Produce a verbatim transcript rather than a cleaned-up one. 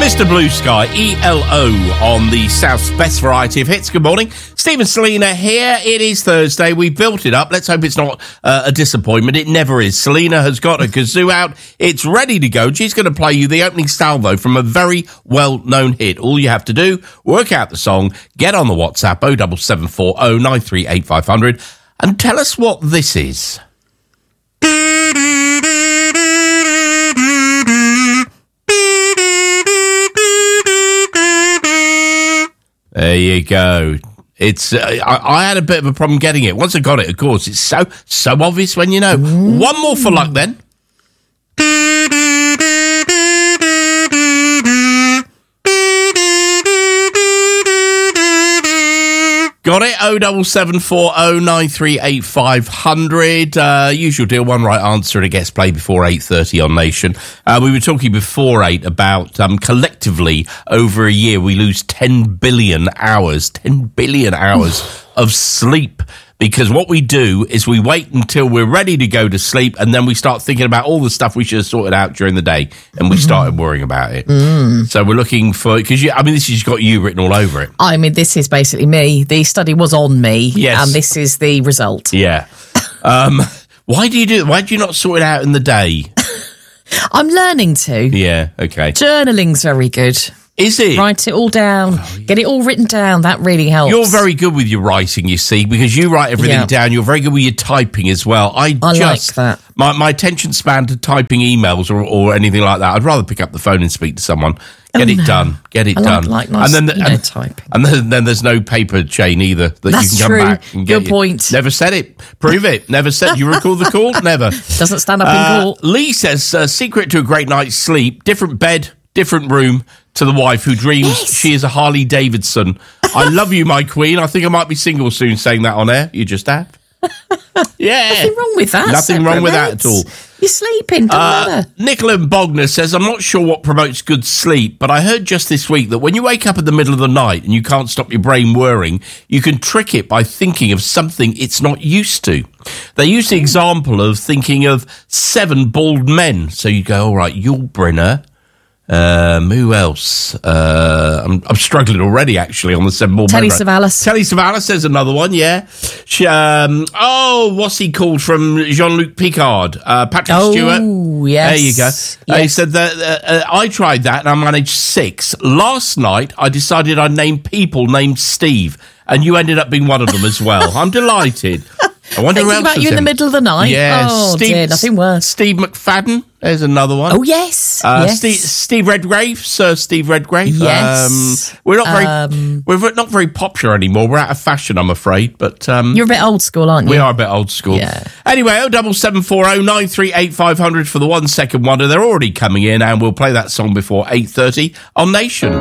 Mister Blue Sky, E L O, on the South's best variety of hits. Good morning. Steve and Selena here. It is Thursday. We built it up. Let's hope it's not uh, a disappointment. It never is. Selena has got a kazoo out. It's ready to go. She's going to play you the opening salvo from a very well-known hit. All you have to do, work out the song, get on the WhatsApp, oh seven seven four oh nine three eight five hundred, and tell us what this is. There you go. It's. Uh, I, I had a bit of a problem getting it. Once I got it, of course, it's so so obvious when you know. Mm. One more for luck, then. Got it? oh seven seven four oh nine three eight five hundred. Uh, usual deal, one right answer and it gets played before eight thirty on Nation. Uh, we were talking before eight about um, collectively over a year we lose ten billion hours, ten billion hours of sleep. Because what we do is we wait until we're ready to go to sleep and then we start thinking about all the stuff we should have sorted out during the day and we mm-hmm. started worrying about it. Mm. So we're looking for, because I mean, this has got you written all over it. I mean, this is basically me. The study was on me. Yes. And this is the result. Yeah. um, why do you do Why do you not sort it out in the day? I'm learning to. Yeah, okay. Journaling's very good. Is it? Write it all down. Oh, yeah. Get it all written down. That really helps. You're very good with your writing, you see, because you write everything yeah. down. You're very good with your typing as well. I, I just, like that. My, my attention span to typing emails or, or anything like that, I'd rather pick up the phone and speak to someone. Get oh, it no. done. Get it I done. Like, like nice, and then, the, you know, and, typing. And then, then there's no paper chain either that That's you can come true. back and get. Good you. point. Never said it. Prove it. Never said. You recall the call? Never. Doesn't stand up uh, in court. Lee says, uh, secret to a great night's sleep, different bed, different room to the wife who dreams yes. she is a Harley Davidson. I love you, my queen. I think I might be single soon saying that on air. You just have. Yeah. Nothing wrong with that. Nothing wrong with that at all. You're sleeping, don't uh, matter. Nicola Bogner says, I'm not sure what promotes good sleep, but I heard just this week that when you wake up in the middle of the night and you can't stop your brain whirring, you can trick it by thinking of something it's not used to. They use the example of thinking of seven bald men. So you go, all right, Yul Brynner. Um, who else? Uh, I'm, I'm struggling already, actually, on the seven ball. Telly Savalas. Telly Savalas, there's another one, yeah. She, um, oh, what's he called from Jean-Luc Picard? Uh, Patrick oh, Stewart. Oh, yes. There you go. Yes. Uh, he said that uh, uh, I tried that and I managed six. Last night, I decided I'd name people named Steve, and you ended up being one of them as well. I'm delighted. I wonder Thinking who else about you in him. the middle of the night. Yeah, oh Steve, dear, nothing worse. Steve McFadden, there's another one. Oh yes, uh, yes. Steve, Steve Redgrave, Sir Steve Redgrave. Yes, um, we're not very, um, we're not very popular anymore. We're out of fashion, I'm afraid. But um, you're a bit old school, aren't you? We are a bit old school. Yeah. Anyway, oh double seven four oh nine three eight five hundred for the one second wonder. They're already coming in, and we'll play that song before eight thirty on Nation.